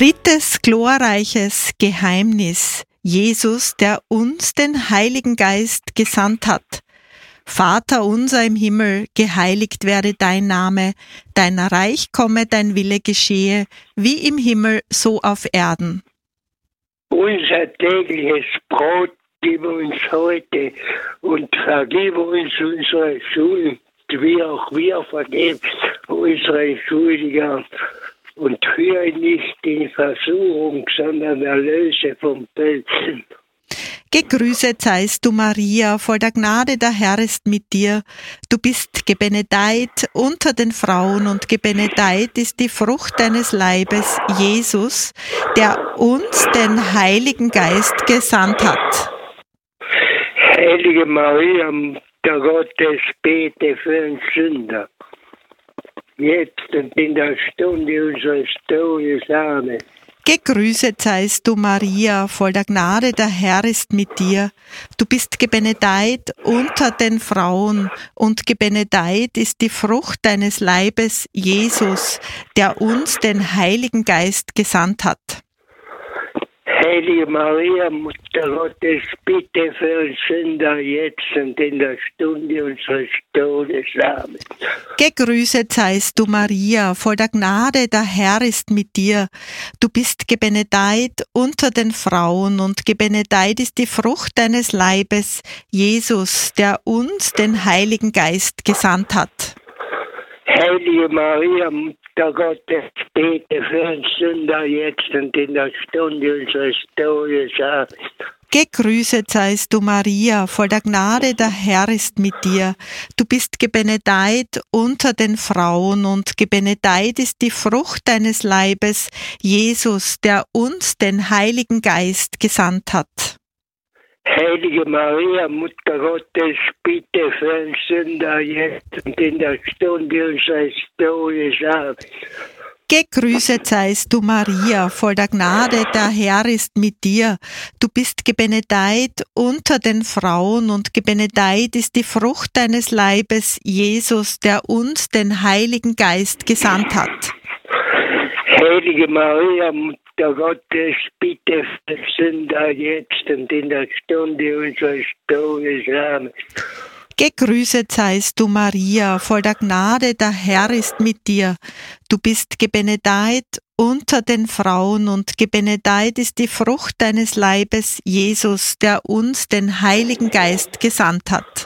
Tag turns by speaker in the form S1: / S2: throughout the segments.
S1: Drittes glorreiches Geheimnis: Jesus, der uns den Heiligen Geist gesandt hat. Vater unser im Himmel, geheiligt werde dein Name, dein Reich komme, dein Wille geschehe, wie im Himmel, so auf Erden.
S2: Unser tägliches Brot gib uns heute und vergib uns unsere Schuld, wie auch wir vergeben unsere Schuldiger. Und führe nicht in Versuchung, sondern erlöse vom Bösen.
S1: Gegrüßet seist du, Maria, voll der Gnade, der Herr ist mit dir. Du bist gebenedeit unter den Frauen und gebenedeit ist die Frucht deines Leibes, Jesus, der uns den Heiligen Geist gesandt hat.
S2: Heilige Maria, Mutter Gottes, bete für uns Sünder, jetzt und in der Stunde unseres Todes. Amen.
S1: Gegrüßet seist du, Maria, voll der Gnade, der Herr ist mit dir. Du bist gebenedeit unter den Frauen und gebenedeit ist die Frucht deines Leibes, Jesus, der uns den Heiligen Geist gesandt hat.
S2: Heilige Maria, Mutter Gottes, bitte für uns Sünder, jetzt und in der Stunde unseres Todes. Amen.
S1: Gegrüßet seist du, Maria, voll der Gnade, der Herr ist mit dir. Du bist gebenedeit unter den Frauen und gebenedeit ist die Frucht deines Leibes, Jesus, der uns den Heiligen Geist gesandt hat.
S2: Heilige Maria, Mutter Gottes, bete für uns Sünder, jetzt und in der Stunde unseres Todes. Amen.
S1: Gegrüßet seist du, Maria, voll der Gnade, der Herr ist mit dir. Du bist gebenedeit unter den Frauen und gebenedeit ist die Frucht deines Leibes, Jesus, der uns den Heiligen Geist gesandt hat.
S2: Heilige Maria, Mutter Gottes, bitte für uns Sünder, jetzt und in der Stunde unseres Todes. Amen.
S1: Gegrüßet seist du, Maria, voll der Gnade, der Herr ist mit dir. Du bist gebenedeit unter den Frauen und gebenedeit ist die Frucht deines Leibes, Jesus, der uns den Heiligen Geist gesandt hat.
S2: Heilige Maria, Mutter Gottes, bitte für uns Sünder, jetzt und in der Stunde unseres Todes. Amen.
S1: Gegrüßet seist du, Maria, voll der Gnade, der Herr ist mit dir. Du bist gebenedeit unter den Frauen und gebenedeit ist die Frucht deines Leibes, Jesus, der uns den Heiligen Geist gesandt hat.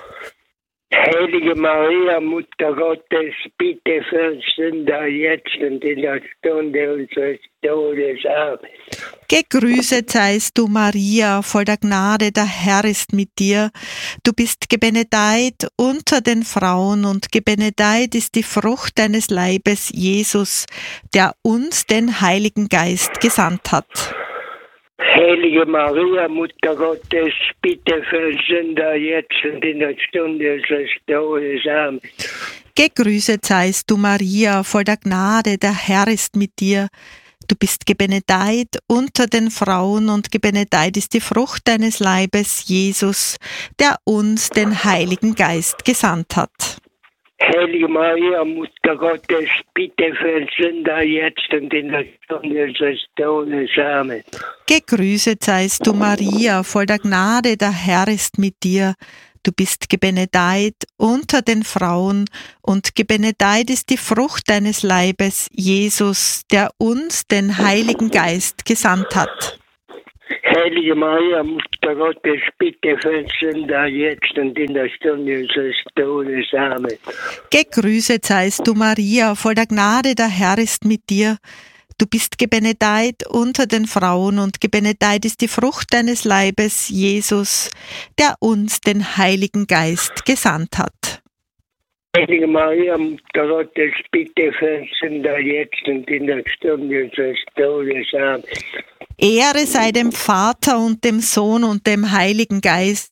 S2: Heilige Maria, Mutter Gottes, bitte für uns Sünder, jetzt und in der Stunde unseres Todes. Amen.
S1: Gegrüßet seist du, Maria, voll der Gnade, der Herr ist mit dir. Du bist gebenedeit unter den Frauen und gebenedeit ist die Frucht deines Leibes, Jesus, der uns den Heiligen Geist gesandt hat.
S2: Heilige Maria, Mutter Gottes, bitte für uns Sünder, jetzt und in der Stunde unseres Todes. Amen.
S1: Gegrüßet seist du, Maria, voll der Gnade, der Herr ist mit dir. Du bist gebenedeit unter den Frauen und gebenedeit ist die Frucht deines Leibes, Jesus, der uns den Heiligen Geist gesandt hat.
S2: Heilige Maria, Mutter Gottes, bitte für uns Sünder, jetzt und in der Stunde unseres Todes. Amen.
S1: Gegrüßet seist du, Maria, voll der Gnade, der Herr ist mit dir. Du bist gebenedeit unter den Frauen und gebenedeit ist die Frucht deines Leibes, Jesus, der uns den Heiligen Geist gesandt hat.
S2: Heilige Maria, Mutter Gottes, bitte für uns Sünder, jetzt und in der Stunde unseres Todes. Amen.
S1: Gegrüßet seist du, Maria, voll der Gnade, der Herr ist mit dir. Du bist gebenedeit unter den Frauen und gebenedeit ist die Frucht deines Leibes, Jesus, der uns den Heiligen Geist gesandt hat.
S2: Heilige Maria, Mutter Gottes, bitte für uns Sünder, jetzt und in der Stunde unseres Todes. Amen.
S1: Ehre sei dem Vater und dem Sohn und dem Heiligen Geist.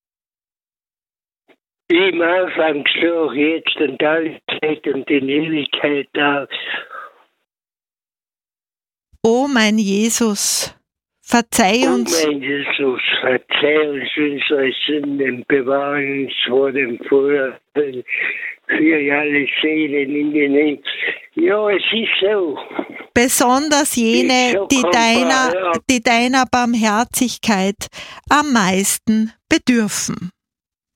S2: Wie im Anfang, so auch jetzt und alle Zeit und in Ewigkeit. Amen.
S1: O mein Jesus, verzeih
S2: O
S1: uns.
S2: mein Jesus, verzeih uns unsere Sünden, bewahre uns vor dem Feuer, für alle Seelen in den Himmel. Ja, es ist so.
S1: besonders jene, die deiner Barmherzigkeit am meisten bedürfen.